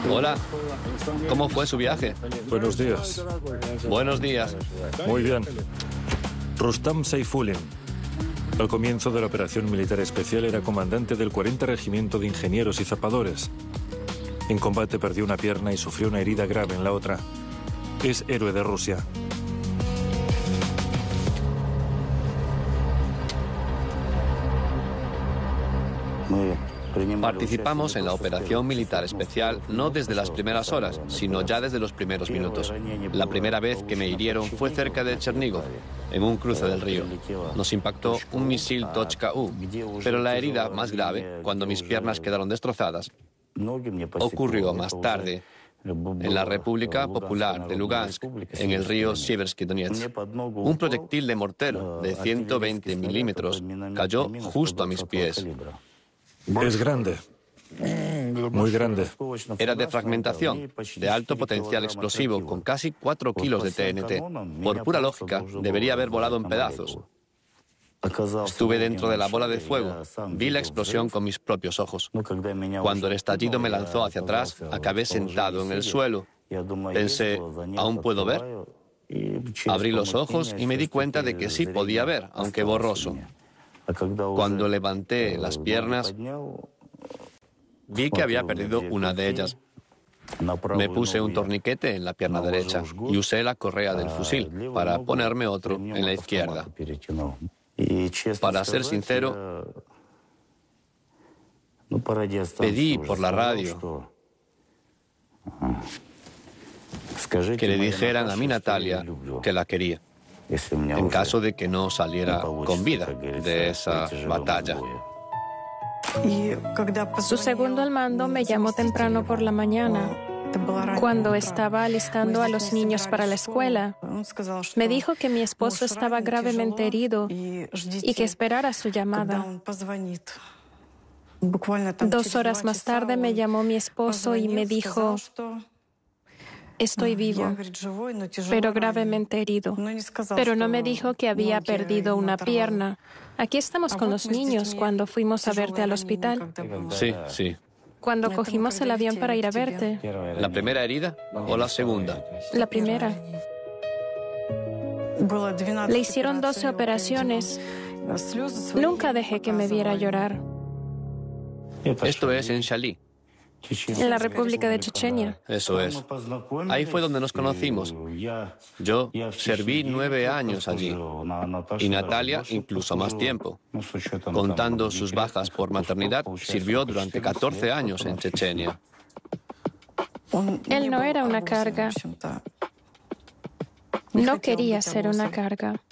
Hola, ¿cómo fue su viaje? Buenos días. Buenos días. Muy bien. Rustam Seyfulin. Al comienzo de la operación militar especial era comandante del 40 Regimiento de Ingenieros y Zapadores. En combate perdió una pierna y sufrió una herida grave en la otra. Es héroe de Rusia. Participamos en la operación militar especial no desde las primeras horas, sino ya desde los primeros minutos. La primera vez que me hirieron fue cerca de Chernigov, en un cruce del río. Nos impactó un misil Tochka-U, pero la herida más grave, cuando mis piernas quedaron destrozadas, ocurrió más tarde, en la República Popular de Lugansk, en el río Sieversky Donetsk. Un proyectil de mortero de 120 milímetros cayó justo a mis pies. Es grande. Muy grande. Era de fragmentación, de alto potencial explosivo, con casi 4 kilos de TNT. Por pura lógica, debería haber volado en pedazos. Estuve dentro de la bola de fuego. Vi la explosión con mis propios ojos. Cuando el estallido me lanzó hacia atrás, acabé sentado en el suelo. Pensé, ¿aún puedo ver? Abrí los ojos y me di cuenta de que sí podía ver, aunque borroso. Cuando levanté las piernas, vi que había perdido una de ellas. Me puse un torniquete en la pierna derecha y usé la correa del fusil para ponerme otro en la izquierda. Para ser sincero, pedí por la radio que le dijeran a mi Natalia que la quería, en caso de que no saliera con vida de esa batalla. Su segundo al mando me llamó temprano por la mañana, cuando estaba alistando a los niños para la escuela. Me dijo que mi esposo estaba gravemente herido y que esperara su llamada. 2 horas más tarde me llamó mi esposo y me dijo: estoy vivo, pero gravemente herido. Pero no me dijo que había perdido una pierna. Aquí estamos con los niños cuando fuimos a verte al hospital. Sí. Cuando cogimos el avión para ir a verte. ¿La primera herida o la segunda? La primera. Le hicieron 12 operaciones. Nunca dejé que me viera llorar. Esto es en Shali. En la República de Chechenia. Eso es. Ahí fue donde nos conocimos. Yo serví 9 años allí. Y Natalia incluso más tiempo. Contando sus bajas por maternidad, sirvió durante 14 años en Chechenia. Él no era una carga. No quería ser una carga.